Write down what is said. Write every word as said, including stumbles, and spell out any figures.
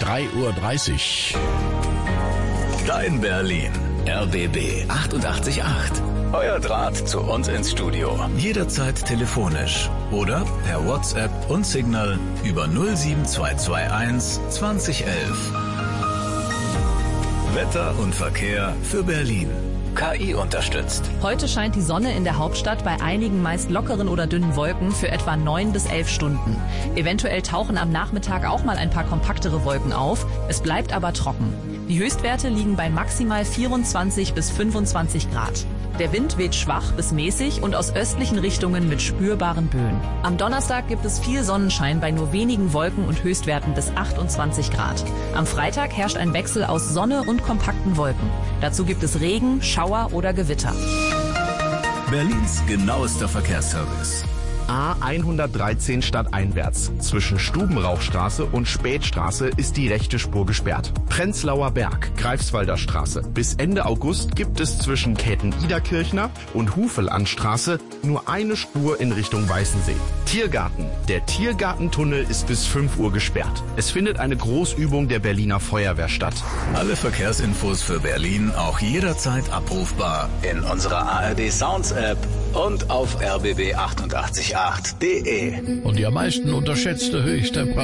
drei Uhr dreißig. Dein Berlin. R B B achtundachtzig Komma acht. Euer Draht zu uns ins Studio. Jederzeit telefonisch oder per WhatsApp und Signal über null sieben zwei zwei eins zwanzig elf. Wetter und Verkehr für Berlin. K I unterstützt. Heute scheint die Sonne in der Hauptstadt bei einigen meist lockeren oder dünnen Wolken für etwa neun bis elf Stunden. Eventuell tauchen am Nachmittag auch mal ein paar kompaktere Wolken auf. Es bleibt aber trocken. Die Höchstwerte liegen bei maximal vierundzwanzig bis fünfundzwanzig Grad. Der Wind weht schwach bis mäßig und aus östlichen Richtungen mit spürbaren Böen. Am Donnerstag gibt es viel Sonnenschein bei nur wenigen Wolken und Höchstwerten bis achtundzwanzig Grad. Am Freitag herrscht ein Wechsel aus Sonne und kompakten Wolken. Dazu gibt es Regen, Schauer oder Gewitter. Berlins genauester Verkehrsservice. A hundertdreizehn stadteinwärts. Zwischen Stubenrauchstraße und Spätstraße ist die rechte Spur gesperrt. Prenzlauer Berg, Greifswalder Straße. Bis Ende August gibt es zwischen Käthen-Iderkirchner und Hufelandstraße nur eine Spur in Richtung Weißensee. Tiergarten. Der Tiergartentunnel ist bis fünf Uhr gesperrt. Es findet eine Großübung der Berliner Feuerwehr statt. Alle Verkehrsinfos für Berlin auch jederzeit abrufbar in unserer A R D Sounds App und auf r b b achtundachtzig Komma acht punkt d e. Und die am meisten unterschätzte Höchsttemperatur